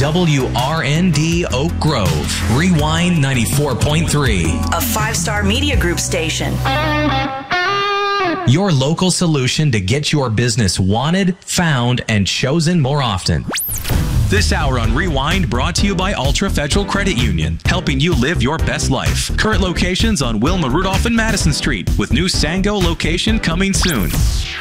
WRND Oak Grove, Rewind 94.3. A 5-star media group station. Your local solution to get your business wanted, found, and chosen more often. This hour on Rewind brought to you by Ultra Federal Credit Union, helping you live your best life. Current locations on Wilma Rudolph and Madison Street, with new Sango location coming soon.